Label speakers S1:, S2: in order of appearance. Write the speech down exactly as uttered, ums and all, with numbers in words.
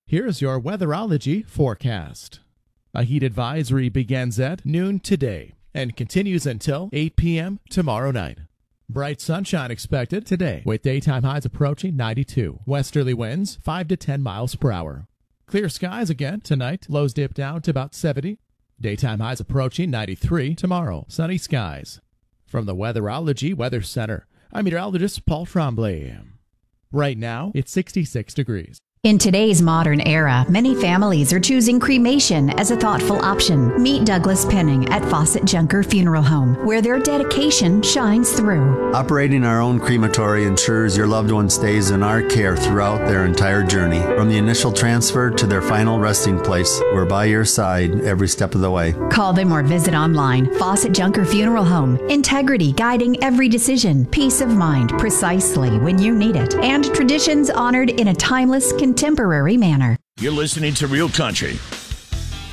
S1: Here's your weatherology forecast. A heat advisory begins at noon today and continues until eight p.m. tomorrow night. Bright sunshine expected today with daytime highs approaching ninety-two. Westerly winds five to ten miles per hour. Clear skies again tonight. Lows dip down to about seventy. Daytime highs approaching ninety-three tomorrow. Sunny skies. From the Weatherology Weather Center, I'm meteorologist Paul Tremblay. Right now, it's sixty-six degrees.
S2: In today's modern era, many families are choosing cremation as a thoughtful option. Meet Douglas Penning at Fawcett Junker Funeral Home, where their dedication shines through.
S3: Operating our own crematory ensures your loved one stays in our care throughout their entire journey. From the initial transfer to their final resting place, we're by your side every step of the way.
S2: Call them or visit online. Fawcett Junker Funeral Home. Integrity guiding every decision. Peace of mind precisely when you need it. And traditions honored in a timeless, contemporary manner.
S4: You're listening to Real Country